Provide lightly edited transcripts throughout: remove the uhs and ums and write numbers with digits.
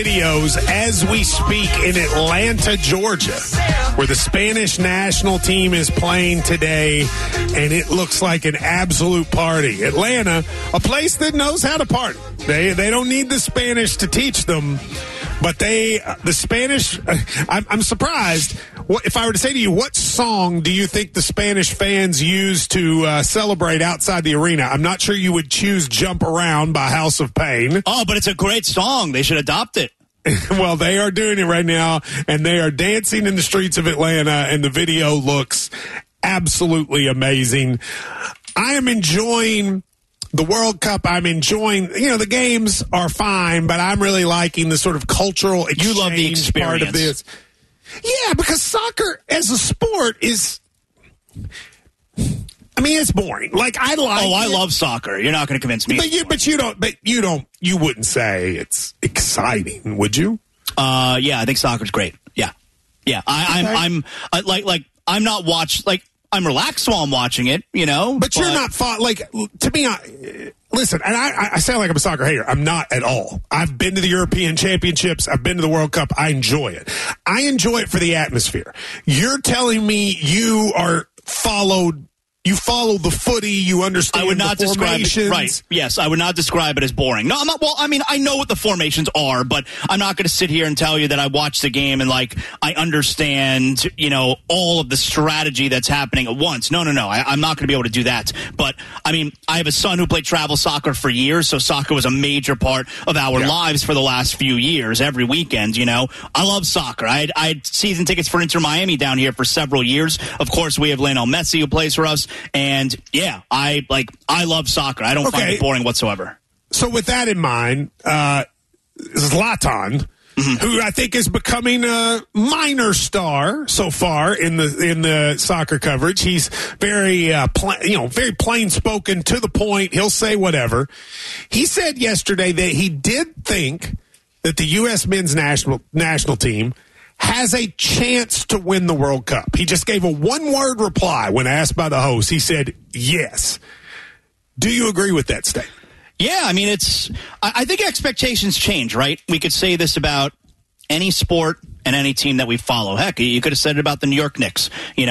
Videos as we speak in Atlanta, Georgia, where the Spanish national team is playing today, and it looks like an absolute party. Atlanta, a place that knows how to party. They don't need the Spanish to teach them, but the Spanish, I'm surprised. If I were to say to you, what song do you think the Spanish fans use to celebrate outside the arena? I'm not sure you would choose Jump Around by House of Pain. Oh, but it's a great song. They should adopt it. Well, they are doing it right now, and they are dancing in the streets of Atlanta, and the video looks absolutely amazing. I am enjoying the World Cup. I'm enjoying, the games are fine, but I'm really liking the sort of cultural exchange. You love the experience. Part of this. Yeah, because soccer as a sport is, it's boring. I love soccer. You're not going to convince me. You wouldn't say it's exciting, would you? Yeah, I think soccer's great. Yeah. I'm not I'm relaxed while I'm watching it, But you're not to me. Listen, and I sound like I'm a soccer hater. I'm not at all. I've been to the European Championships. I've been to the World Cup. I enjoy it. I enjoy it for the atmosphere. You're telling me you follow the footy, you understand the formations. Right. Yes, I would not describe it as boring. No, I'm not. Well, I know what the formations are, but I'm not going to sit here and tell you that I watched the game and I understand, all of the strategy that's happening at once. No. I'm not going to be able to do that. But I have a son who played travel soccer for years, so soccer was a major part of our lives for the last few years. Every weekend, I love soccer. I had season tickets for Inter Miami down here for several years. Of course, we have Lionel Messi who plays for us. And I love soccer. I don't find it boring whatsoever. So with that in mind, Zlatan, who I think is becoming a minor star so far in the soccer coverage. He's very very plain spoken, to the point. He'll say whatever. He said yesterday that he did think that the U.S. men's national team has a chance to win the World Cup. He just gave a one-word reply when asked by the host. He said, yes. Do you agree with that statement? Yeah, I think expectations change, right? We could say this about any sport and any team that we follow. Heck, you could have said it about the New York Knicks.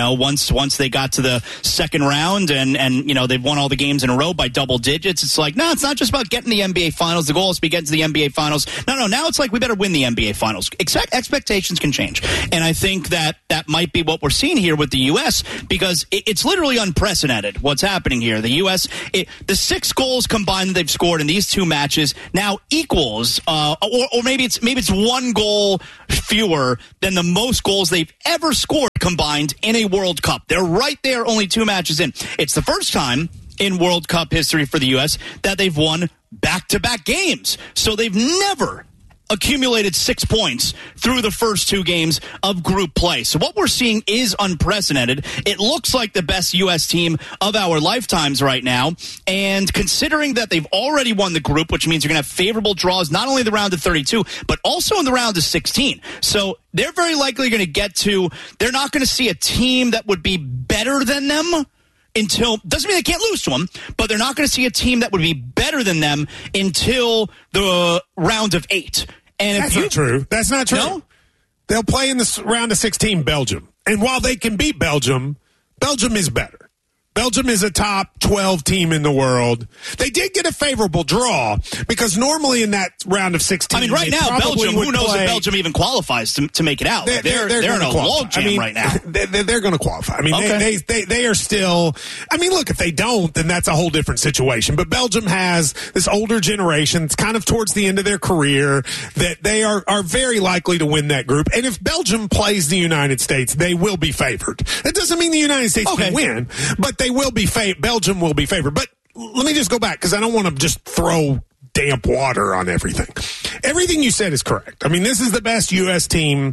Once they got to the second round and they've won all the games in a row by double digits, it's no, it's not just about getting the NBA Finals. The goal is to be getting to the NBA Finals. No, now it's we better win the NBA Finals. Expectations can change. And I think that might be what we're seeing here with the U.S. because it's literally unprecedented what's happening here. The U.S., the 6 goals combined that they've scored in these 2 matches now equals, or maybe it's 1 goal fewer than the most goals they've ever scored combined in a World Cup. They're right there, only 2 matches in. It's the first time in World Cup history for the U.S. that they've won back-to-back games. So they've never accumulated 6 points through the first 2 games of group play. So what we're seeing is unprecedented. It looks like the best U.S. team of our lifetimes right now. And considering that they've already won the group, which means you're going to have favorable draws, not only the round of 32, but also in the round of 16. So they're very likely going to they're not going to see a team that would be better than them doesn't mean they can't lose to them, but they're not going to see a team that would be better than them until the round of 8. And That's not true. That's not true. No? They'll play in the round of 16 Belgium. And while they can beat Belgium, Belgium is better. Belgium is a top 12 team in the world. They did get a favorable draw because normally in that round of 16, right now, Belgium, who knows if Belgium even qualifies to make it out? They're in a logjam right now. They're going to qualify. They are still. Look, if they don't, then that's a whole different situation. But Belgium has this older generation. It's kind of towards the end of their career that they are very likely to win that group. And if Belgium plays the United States, they will be favored. That doesn't mean the United States can win, but they will be Belgium will be favored. But let me just go back because I don't want to just throw damp water on everything. Everything you said is correct. This is the best U.S. team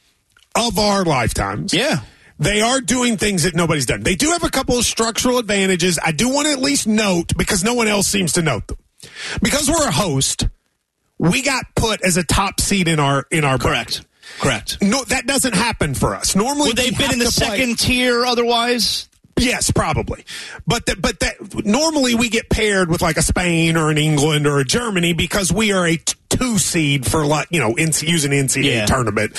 of our lifetimes. Yeah. They are doing things that nobody's done. They do have a couple of structural advantages. I do want to at least note, because no one else seems to note them. Because we're a host, we got put as a top seed in our Correct. Correct. No, that doesn't happen for us. Normally, would they have been in the second tier otherwise? Yes, probably. But that normally we get paired with like a Spain or an England or a Germany because we are a 2 seed for using NCAA tournament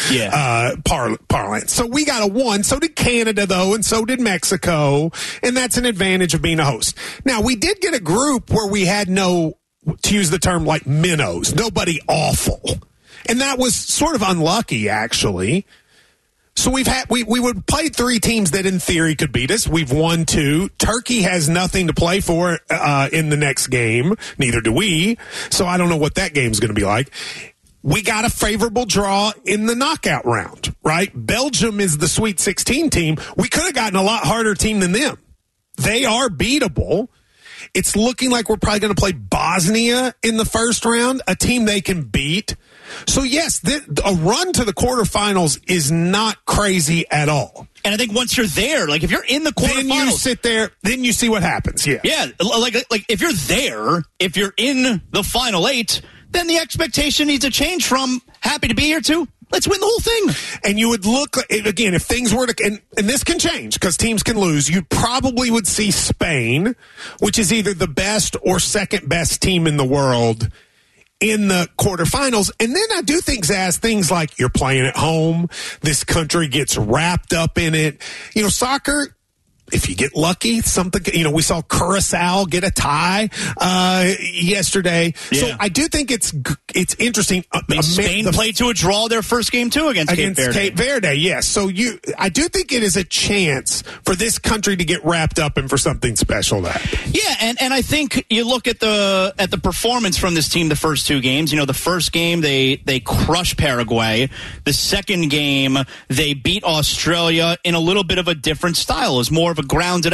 parlance. So we got a 1. So did Canada though, and so did Mexico, and that's an advantage of being a host. Now we did get a group where we had no, to use the term like minnows, nobody awful, and that was sort of unlucky actually. So we would play 3 teams that in theory could beat us. We've won 2. Turkey has nothing to play for in the next game. Neither do we. So I don't know what that game's going to be like. We got a favorable draw in the knockout round, right? Belgium is the Sweet 16 team. We could have gotten a lot harder team than them. They are beatable. It's looking like we're probably going to play Bosnia in the first round, a team they can beat. So, yes, a run to the quarterfinals is not crazy at all. And I think once you're there, like if you're in the quarterfinals, then you sit there, then you see what happens. Yeah, like if you're there, if you're in the final 8, then the expectation needs to change from happy to be here to let's win the whole thing. And you would look again if things were to, and this can change because teams can lose. You probably would see Spain, which is either the best or second best team in the world, in the quarterfinals. And then I do think, Zaz, things like you're playing at home, this country gets wrapped up in it. Soccer, if you get lucky, something, we saw Curacao get a tie yesterday. Yeah. So I do think it's interesting. Spain played to a draw their first game too against Cape Verde. Yes. So I do think it is a chance for this country to get wrapped up and for something special to happen. Yeah, and I think you look at the performance from this team the first 2 games. The first game they crushed Paraguay. The second game they beat Australia in a little bit of a different style. It was more of a grinded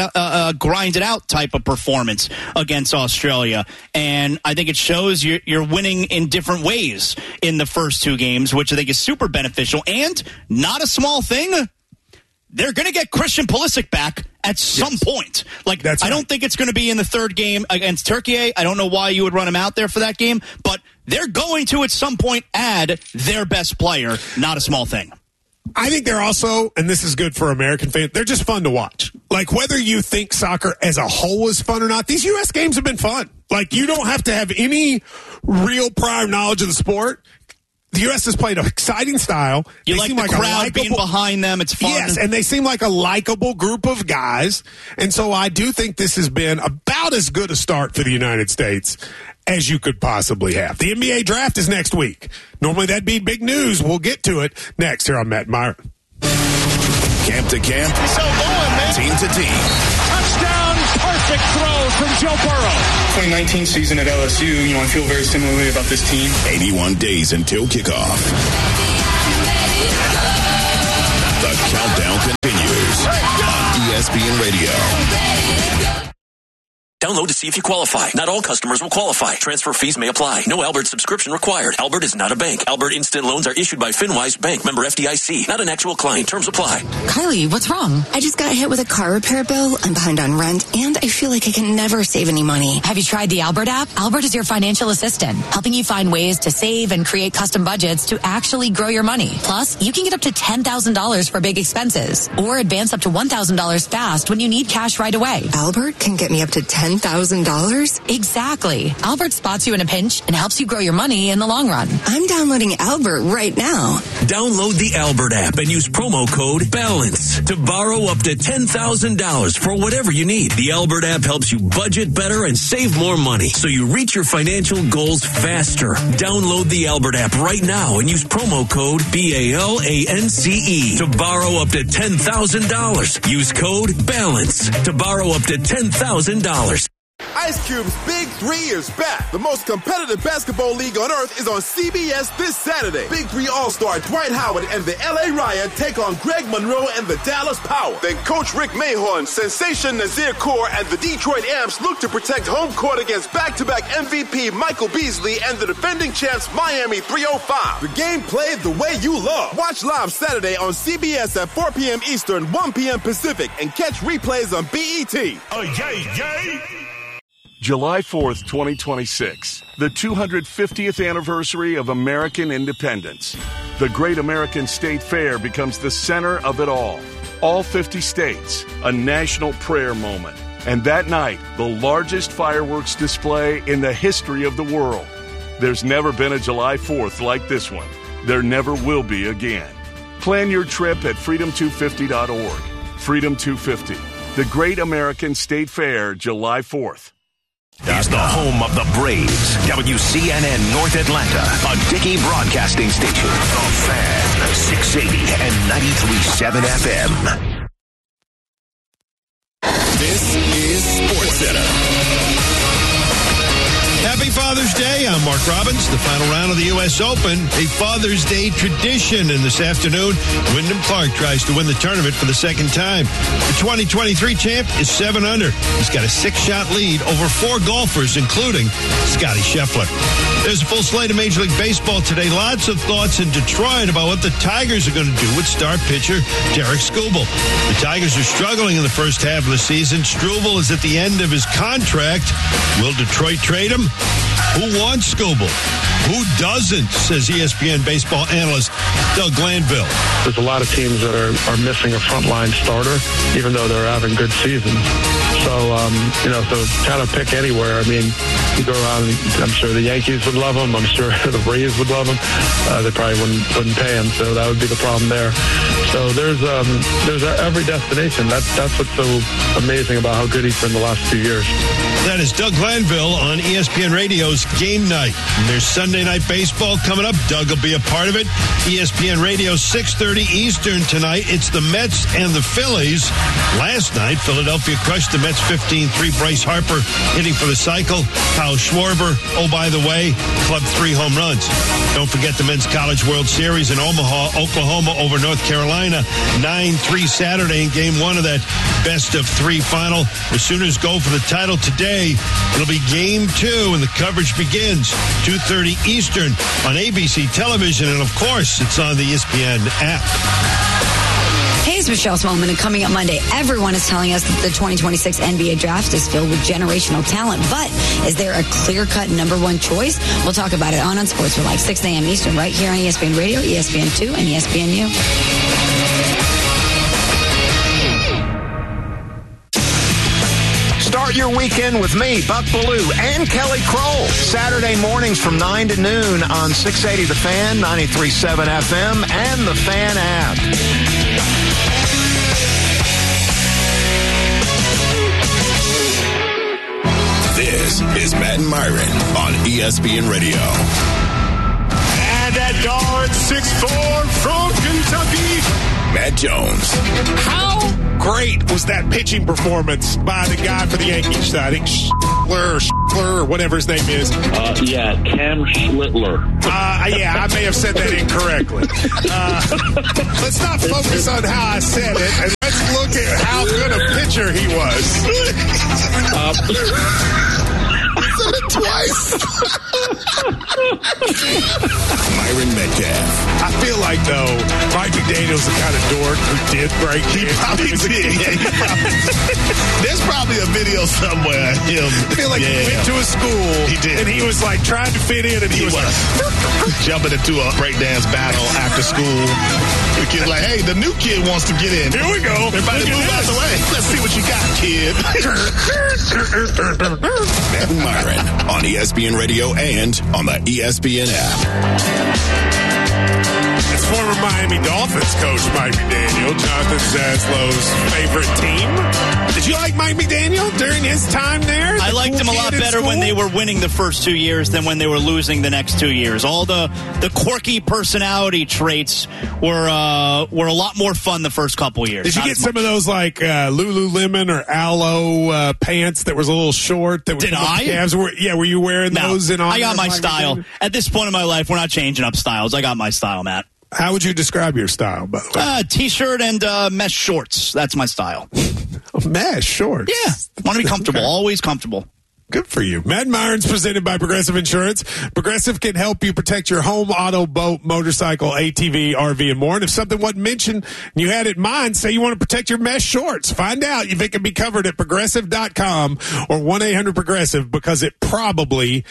out type of performance against Australia, and I think it shows you're winning in different ways in the first 2 games, which I think is super beneficial. And not a small thing, they're going to get Christian Pulisic back at some point. I don't think it's going to be in the 3rd game against Turkey. I don't know why you would run him out there for that game, but they're going to at some point add their best player. Not a small thing. I think they're also, and this is good for American fans, they're just fun to watch. Like, whether you think soccer as a whole is fun or not, these U.S. games have been fun. Like, you don't have to have any real prior knowledge of the sport. The U.S. has played an exciting style. You like the crowd being behind them. It's fun. Yes, and they seem like a likable group of guys. And so I do think this has been about as good a start for the United States as you could possibly have. The NBA draft is next week. Normally that'd be big news. We'll get to it next here on Matt Meyer. Camp to camp, team to team. Touchdown, perfect throw from Joe Burrow. 2019 season at LSU, I feel very similarly about this team. 81 days until kickoff. The countdown continues on ESPN Radio. Download to see if you qualify. Not all customers will qualify. Transfer fees may apply. No Albert subscription required. Albert is not a bank. Albert Instant Loans are issued by FinWise Bank, member FDIC. Not an actual client. Terms apply. Kylie, what's wrong? I just got hit with a car repair bill. I'm behind on rent, and I feel like I can never save any money. Have you tried the Albert app? Albert is your financial assistant, helping you find ways to save and create custom budgets to actually grow your money. Plus, you can get up to $10,000 for big expenses, or advance up to $1,000 fast when you need cash right away. Albert can get me up to $10,000? Exactly. Albert spots you in a pinch and helps you grow your money in the long run. I'm downloading Albert right now. Download the Albert app and use promo code BALANCE to borrow up to $10,000 for whatever you need. The Albert app helps you budget better and save more money so you reach your financial goals faster. Download the Albert app right now and use promo code BALANCE to borrow up to $10,000. Use code BALANCE to borrow up to $10,000. Ice Cube's Big 3 is back. The most competitive basketball league on earth is on CBS this Saturday. Big 3 All-Star Dwight Howard and the LA Riot take on Greg Monroe and the Dallas Power. Then Coach Rick Mahorn, Sensation Nazir Kaur, and the Detroit Amps look to protect home court against back-to-back MVP Michael Beasley and the defending champs Miami 305. The game played the way you love. Watch live Saturday on CBS at 4 p.m. Eastern, 1 p.m. Pacific, and catch replays on BET. Oh, yay, yay! July 4th, 2026, the 250th anniversary of American independence. The Great American State Fair becomes the center of it all. all 50 states, a national prayer moment. And that night, the largest fireworks display in the history of the world. There's never been a July 4th like this one. There never will be again. Plan your trip at freedom250.org. Freedom 250, the Great American State Fair, July 4th. He's the home of the Braves. WCNN North Atlanta, a Dickey broadcasting station. The Fan, 680 and 93.7 FM. This is SportsCenter. Happy Father's Day. I'm Mark Robbins. The final round of the U.S. Open, a Father's Day tradition. And this afternoon, Wyndham Clark tries to win the tournament for the second time. The 2023 champ is 7 under. He's got a 6-shot lead over 4 golfers, including Scottie Scheffler. There's a full slate of Major League Baseball today. Lots of thoughts in Detroit about what the Tigers are going to do with star pitcher Derek Struble. The Tigers are struggling in the first half of the season. Struble is at the end of his contract. Will Detroit trade him? Who wants Struble? Who doesn't, says ESPN baseball analyst Doug Glanville. There's a lot of teams that are missing a frontline starter, even though they're having good seasons. So, so kind of pick anywhere. I mean, you go around, I'm sure the Yankees would love him. I'm sure the Braves would love him. They probably wouldn't pay him, so that would be the problem there. So there's every destination. That's what's so amazing about how good he's been the last 2 years. That is Doug Glanville on ESPN Radio's Game Night. And there's Sunday Night Baseball coming up. Doug will be a part of it. ESPN Radio, 6:30 Eastern tonight. It's the Mets and the Phillies. Last night, Philadelphia crushed the Mets 15-3. Bryce Harper hitting for the cycle. Kyle Schwarber, oh, by the way, clubbed 3 home runs. Don't forget the Men's College World Series in Omaha, Oklahoma over North Carolina. 9-3 Saturday in Game 1 of that best-of-3 final. The Sooners go for the title today. It'll be Game 2, and the coverage begins 2:30 Eastern on ABC television, and of course, it's on the ESPN app. Hey, it's Michelle Smallman, and coming up Monday, everyone is telling us that the 2026 NBA draft is filled with generational talent, but is there a clear-cut number one choice? We'll talk about it on Sports for Life, 6 a.m. Eastern, right here on ESPN Radio, ESPN2, and ESPNU. Start your weekend with me, Buck Bellew, and Kelly Kroll. Saturday mornings from 9 to noon on 680 The Fan, 93.7 FM, and the Fan app. This is Matt and Myron on ESPN Radio. And at guard 6'4" from Kentucky, Matt Jones. How great was that pitching performance by the guy for the Yankees? I think Schlittler or whatever his name is. Cam Schlittler. Yeah, I may have said that incorrectly. Let's not focus on how I said it, and let's look at how good a pitcher he was. Said it twice. Myron Metcalf. I feel like, though, Mike McDaniel's the kind of dork who did break. He probably did. There's probably a video somewhere of him. I feel like he went to a school. He did. And he was like trying to fit in, and he was like jumping into a breakdance battle after school. The kid's like, hey, the new kid wants to get in. Here we go. Everybody move out the way. Let's see what you got, kid. Matt and Myron on ESPN Radio and on the ESPN app. It's former Miami Dolphins coach Mike McDaniel, Jonathan Zaslow's favorite team. Did you like Mike McDaniel during his time there? I liked him a lot better when they were winning the first 2 years than when they were losing the next 2 years. All the quirky personality traits were a lot more fun the first couple years. Did you get some of those like Lululemon or Aloe pants that was a little short? That Did I? Were you wearing those? I got my style. At this point in my life, we're not changing up styles. I got my style, Matt. How would you describe your style, by the way? T-shirt and mesh shorts. That's my style. Mesh shorts? Yeah. Want to be comfortable. Always comfortable. Good for you. Matt Myron's presented by Progressive Insurance. Progressive can help you protect your home, auto, boat, motorcycle, ATV, RV, and more. And if something wasn't mentioned and you had it in mind, say you want to protect your mesh shorts. Find out if it can be covered at Progressive.com or 1-800-PROGRESSIVE because it probably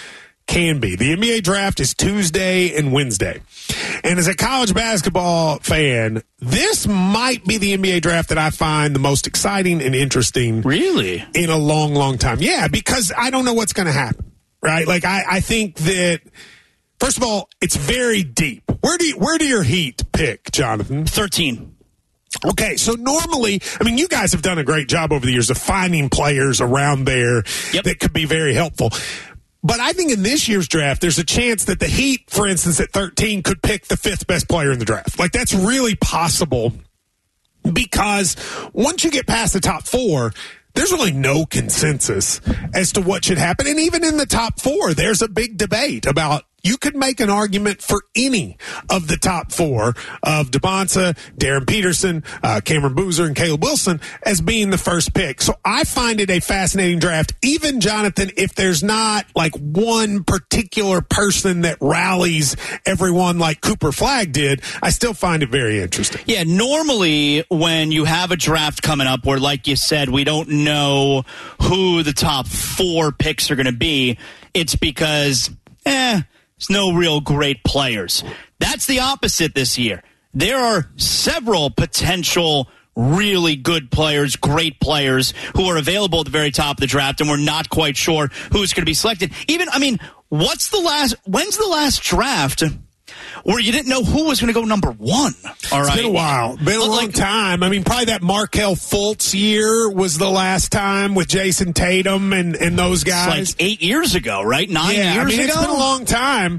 can be. The NBA draft is Tuesday and Wednesday. And as a college basketball fan, this might be the NBA draft that I find the most exciting and interesting. Really? In a long, long time. Yeah, because I don't know what's going to happen, right? Like, I think that, first of all, it's very deep. Where do your Heat pick, Jonathan? 13. Okay, so normally, I mean, you guys have done a great job over the years of finding players around there that could be very helpful. But I think in this year's draft, there's a chance that the Heat, for instance, at 13, could pick the 5th best player in the draft. Like, that's really possible because once you get past the top 4, there's really no consensus as to what should happen. And even in the top 4, there's a big debate about, you could make an argument for any of the top 4 of DeBonsa, Darren Peterson, Cameron Boozer, and Caleb Wilson as being the first pick. So I find it a fascinating draft. Even, Jonathan, if there's not like one particular person that rallies everyone like Cooper Flagg did, I still find it very interesting. Yeah, normally when you have a draft coming up where, like you said, we don't know who the top 4 picks are going to be, it's because, there's no real great players. That's the opposite this year. There are several potential really good players, great players, who are available at the very top of the draft, and we're not quite sure who's going to be selected. Even, I mean, when's the last draft where you didn't know who was going to go number 1? All right. It's been a while. Been a long time. I mean, probably that Markelle Fultz year was the last time with Jason Tatum and those guys. It's like 8 years ago, right? 9 years ago? It's been a long time.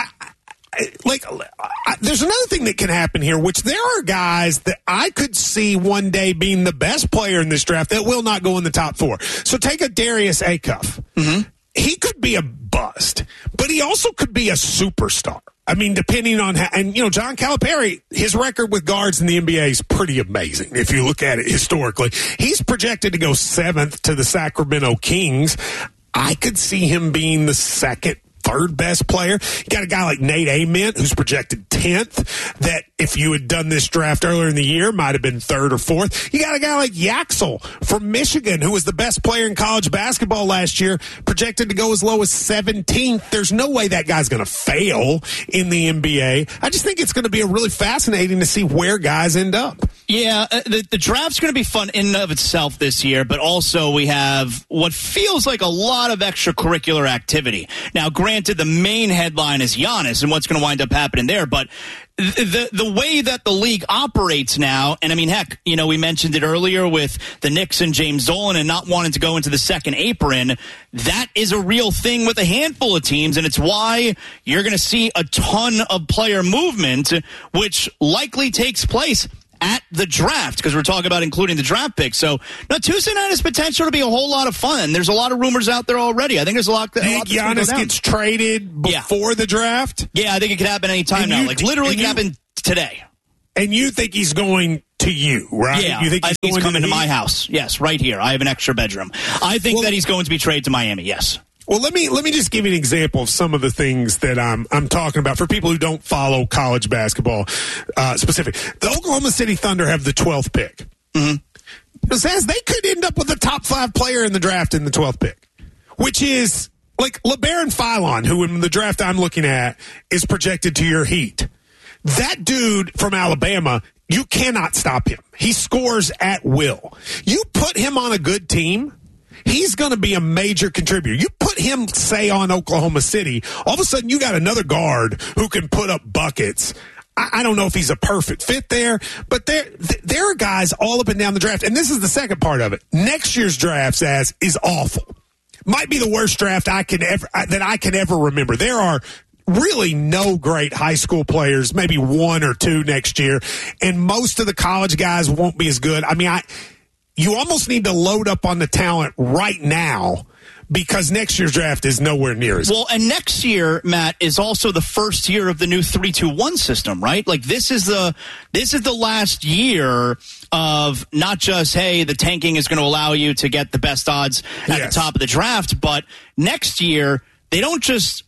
There's another thing that can happen here, which there are guys that I could see one day being the best player in this draft that will not go in the top 4. So take a Darius Acuff. Mm-hmm. He could be a bust, but he also could be a superstar. I mean, depending on how, and, John Calipari, his record with guards in the NBA is pretty amazing if you look at it historically. He's projected to go 7th to the Sacramento Kings. I could see him being the 2nd, 3rd best player. You got a guy like Nate Ament, who's projected 10th, that if you had done this draft earlier in the year, might have been 3rd or 4th. You got a guy like Yaxel from Michigan, who was the best player in college basketball last year, projected to go as low as 17th. There's no way that guy's going to fail in the NBA. I just think it's going to be really fascinating to see where guys end up. Yeah, the draft's going to be fun in and of itself this year, but also we have what feels like a lot of extracurricular activity. Now, granted, the main headline is Giannis and what's going to wind up happening there, but the way that the league operates now, and I mean, heck, we mentioned it earlier with the Knicks and James Dolan and not wanting to go into the second apron, that is a real thing with a handful of teams, and it's why you're going to see a ton of player movement, which likely takes place at the draft, because we're talking about including the draft pick. So, Tuesday night has potential to be a whole lot of fun. There's a lot of rumors out there already. I think there's a lot. Giannis gets traded before the draft? Yeah, I think it could happen any time now. Literally could happen today. And you think he's going to you, right? Yeah, you think I think he's coming to my house. Yes, right here. I have an extra bedroom. I think that he's going to be traded to Miami, yes. Well, let me just give you an example of some of the things that I'm talking about for people who don't follow college basketball specific. The Oklahoma City Thunder have the 12th pick. Mm-hmm. It says they could end up with a top 5 player in the draft in the 12th pick, which is like LeBaron Philon, who in the draft I'm looking at is projected to your Heat. That dude from Alabama, you cannot stop him. He scores at will. You put him on a good team, he's going to be a major contributor. You put him, say, on Oklahoma City, all of a sudden you got another guard who can put up buckets. I don't know if he's a perfect fit there, but there are guys all up and down the draft. And this is the second part of it. Next year's draft, Saz, is awful. Might be the worst draft that I can ever remember. There are really no great high school players, maybe 1 or 2 next year, and most of the college guys won't be as good. I mean, you almost need to load up on the talent right now because next year's draft is nowhere near as good. Well, and next year, Matt, is also the first year of the new 3-2-1 system, right? Like this is the last year of not just, hey, the tanking is going to allow you to get the best odds at the top of the draft, but next year they don't just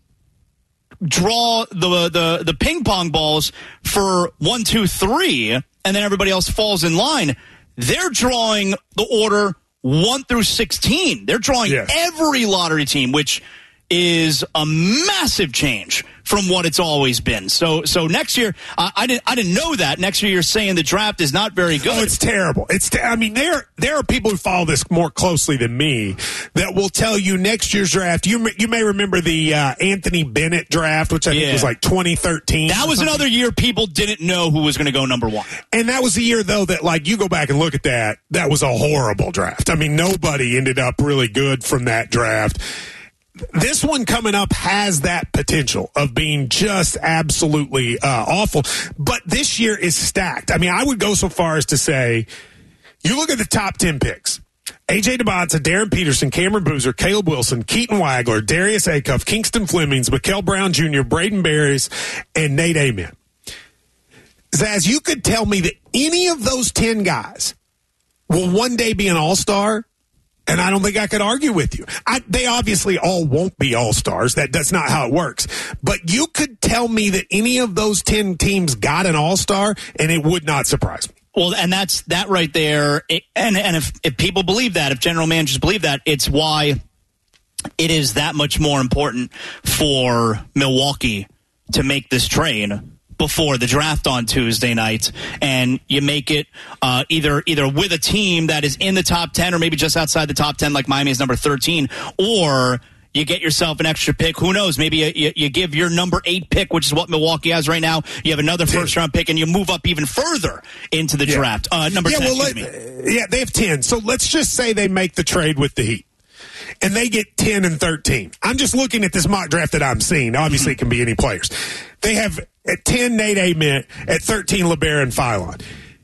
draw the ping pong balls for 1, 2, 3, and then everybody else falls in line. They're drawing the order 1 through 16. They're drawing every lottery team, which is a massive change from what it's always been. So next year, I didn't know that. Next year, you're saying the draft is not very good. Oh, it's terrible. I mean, there are people who follow this more closely than me that will tell you next year's draft. You may remember the Anthony Bennett draft, which I think was like 2013. That was another year people didn't know who was going to go number one. And that was the year, though, that like you go back and look at that was a horrible draft. I mean, nobody ended up really good from that draft. This one coming up has that potential of being just absolutely awful. But this year is stacked. I mean, I would go so far as to say, you look at the top 10 picks. A.J. Dubonsa, Darren Peterson, Cameron Boozer, Caleb Wilson, Keaton Wagler, Darius Acuff, Kingston Flemings, Mikael Brown Jr., Braden Barris, and Nate Amen. Zaz, you could tell me that any of those 10 guys will one day be an all-star, and I don't think I could argue with you. They obviously all won't be all-stars. That's not how it works. But you could tell me that any of those 10 teams got an all-star, and it would not surprise me. Well, and that's that right there. And if people believe that, if general managers believe that, it's why it is that much more important for Milwaukee to make this trade before the draft on Tuesday night, and you make it either with a team that is in the top 10 or maybe just outside the top 10 like Miami is number 13, or you get yourself an extra pick. Who knows? Maybe you give your number 8 pick, which is what Milwaukee has right now. You have another first-round pick, and you move up even further into the draft. Number 10, they have 10. So let's just say they make the trade with the Heat, and they get 10 and 13. I'm just looking at this mock draft that I'm seeing. Obviously, it can be any players. They have at 10, Nate Amen. At 13, LeBaron Philon.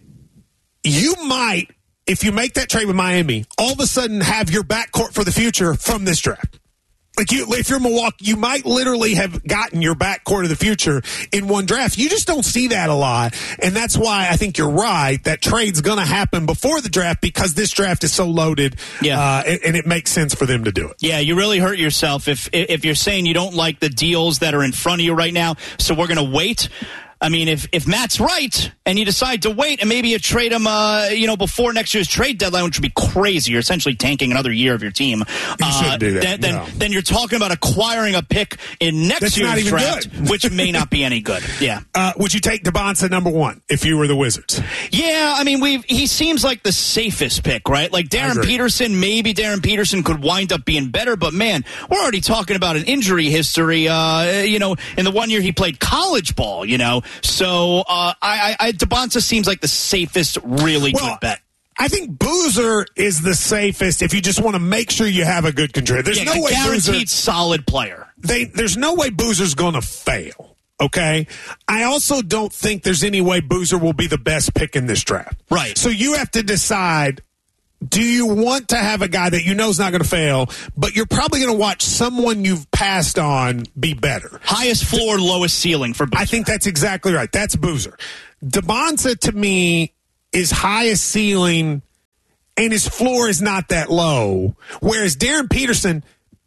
You might, if you make that trade with Miami, all of a sudden have your backcourt for the future from this draft. Like if you're Milwaukee, you might literally have gotten your backcourt of the future in one draft. You just don't see that a lot, and that's why I think you're right. That trade's going to happen before the draft because this draft is so loaded, and it makes sense for them to do it. Yeah, you really hurt yourself if you're saying you don't like the deals that are in front of you right now, so we're going to wait. I mean, if Matt's right and you decide to wait and maybe you trade him, before next year's trade deadline, which would be crazy. You're essentially tanking another year of your team. You shouldn't do that. Then you're talking about acquiring a pick in next year's draft, which may not be any good. Yeah. Would you take Dubonsa number 1 if you were the Wizards? Yeah, I mean, he seems like the safest pick, right? Like Darren Peterson, maybe Darren Peterson could wind up being better, but man, we're already talking about an injury history, in the 1 year he played college ball, So Dubonsa seems like the safest, really good bet. I think Boozer is the safest if you just want to make sure you have a good contributor. There's no way guaranteed solid player. There's no way Boozer's going to fail. Okay? I also don't think there's any way Boozer will be the best pick in this draft. Right. So you have to decide, do you want to have a guy that you know is not going to fail, but you're probably going to watch someone you've passed on be better? Highest floor, lowest ceiling for Boozer. I think that's exactly right. That's Boozer. Dubonsa, to me, is highest ceiling, and his floor is not that low. Whereas Darren Peterson,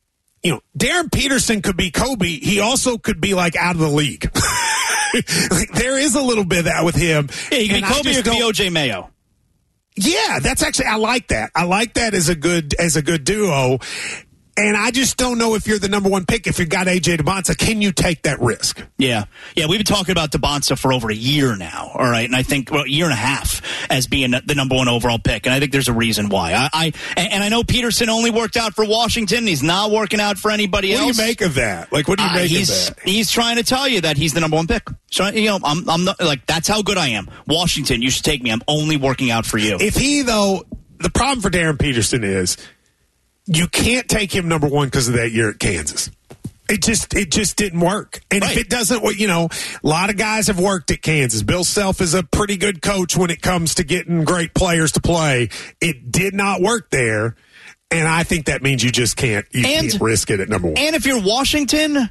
Darren Peterson could be Kobe. He also could be, out of the league. There is a little bit of that with him. Yeah, he could be Kobe or could be O.J. Mayo. Yeah, that's actually, I like that. I like that as a good duo. And I just don't know if you're the number 1 pick. If you've got A.J. Dubonsa, can you take that risk? Yeah. Yeah, we've been talking about Dubonsa for over a year now, all right? And I think, a year and a half as being the number 1 overall pick. And I think there's a reason why. I know Peterson only worked out for Washington. He's not working out for anybody else. What do you make of that? What do you make of that? He's trying to tell you that he's the number 1 pick. So, I'm not, that's how good I am. Washington, you should take me. I'm only working out for you. If he, though, the problem for Darren Peterson is, you can't take him number 1 because of that year at Kansas. It just didn't work. And if it doesn't, a lot of guys have worked at Kansas. Bill Self is a pretty good coach when it comes to getting great players to play. It did not work there. And I think that means you just can't risk it at number 1. And if you're Washington,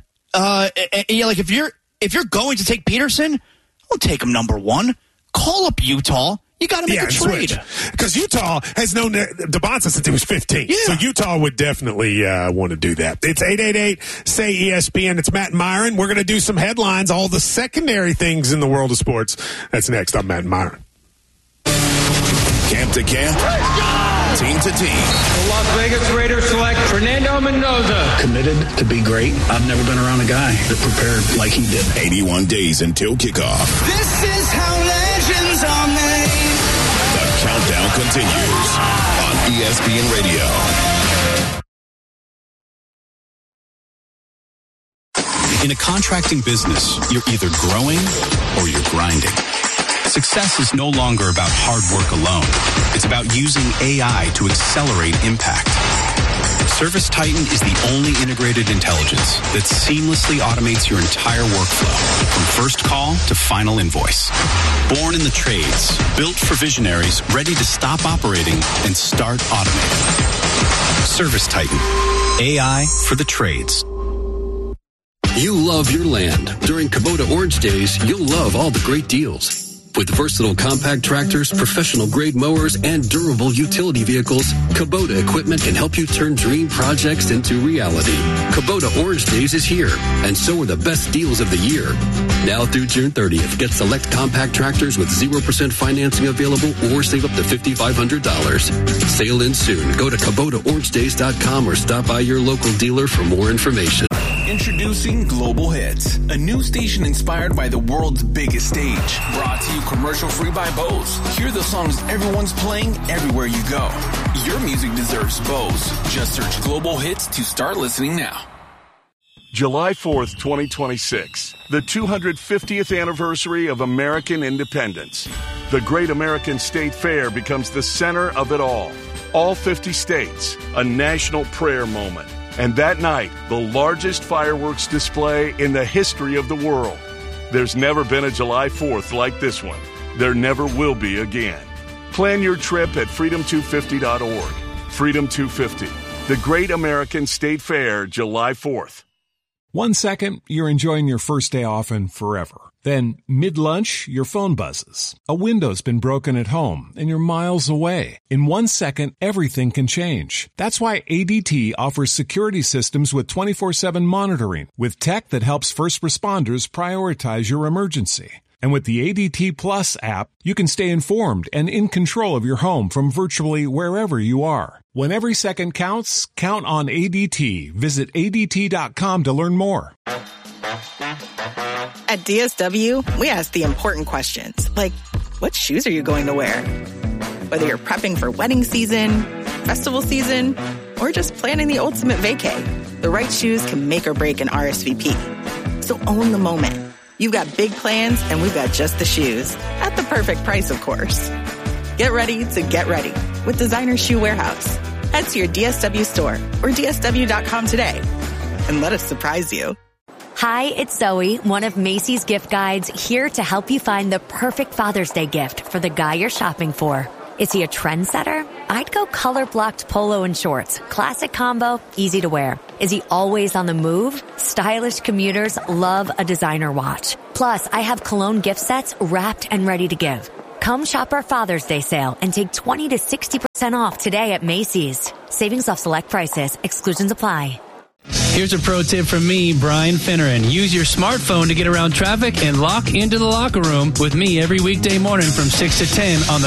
if you're going to take Peterson, don't take him number 1. Call up Utah. You got to make a trade. Because Utah has known Dubonsa since he was 15. Yeah. So Utah would definitely want to do that. It's 888-SAY-ESPN. It's Matt and Myron. We're going to do some headlines, all the secondary things in the world of sports. That's next. I'm Matt and Myron. Camp to camp, team to team. The Las Vegas Raiders select Fernando Mendoza. Committed to be great. I've never been around a guy that prepared like he did. 81 days until kickoff. This is how legends are made. The countdown continues on ESPN Radio. In a contracting business, you're either growing or you're grinding. Success is no longer about hard work alone. It's about using AI to accelerate impact. ServiceTitan is the only integrated intelligence that seamlessly automates your entire workflow, from first call to final invoice. Born in the trades, built for visionaries ready to stop operating and start automating. ServiceTitan, AI for the trades. You love your land. During Kubota Orange Days, you'll love all the great deals. With versatile compact tractors, professional-grade mowers, and durable utility vehicles, Kubota equipment can help you turn dream projects into reality. Kubota Orange Days is here, and so are the best deals of the year. Now through June 30th, get select compact tractors with 0% financing available or save up to $5,500. Sale ends soon. Go to KubotaOrangeDays.com or stop by your local dealer for more information. Introducing Global Hits, a new station inspired by the world's biggest stage. Brought to you commercial-free by Bose. Hear the songs everyone's playing everywhere you go. Your music deserves Bose. Just search Global Hits to start listening now. July 4th, 2026, the 250th anniversary of American independence. The Great American State Fair becomes the center of it all. All 50 states, a national prayer moment. And that night, the largest fireworks display in the history of the world. There's never been a July 4th like this one. There never will be again. Plan your trip at freedom250.org. Freedom 250, the Great American State Fair, July 4th. 1 second, you're enjoying your first day off and forever. Then, mid-lunch, your phone buzzes. A window's been broken at home, and you're miles away. In 1 second, everything can change. That's why ADT offers security systems with 24/7 monitoring, with tech that helps first responders prioritize your emergency. And with the ADT Plus app, you can stay informed and in control of your home from virtually wherever you are. When every second counts, count on ADT. Visit ADT.com to learn more. At DSW, we ask the important questions, like, what shoes are you going to wear? Whether you're prepping for wedding season, festival season, or just planning the ultimate vacay, the right shoes can make or break an RSVP. So own the moment. You've got big plans, and we've got just the shoes. At the perfect price, of course. Get ready to get ready with Designer Shoe Warehouse. Head to your DSW store or DSW.com today, and let us surprise you. Hi, it's Zoe, one of Macy's gift guides, here to help you find the perfect Father's Day gift for the guy you're shopping for. Is he a trendsetter? I'd go color-blocked polo and shorts. Classic combo, easy to wear. Is he always on the move? Stylish commuters love a designer watch. Plus, I have cologne gift sets wrapped and ready to give. Come shop our Father's Day sale and take 20 to 60% off today at Macy's. Savings off select prices. Exclusions apply. Here's a pro tip from me, Brian Finneran. Use your smartphone to get around traffic and lock into the locker room with me every weekday morning from 6 to 10 on the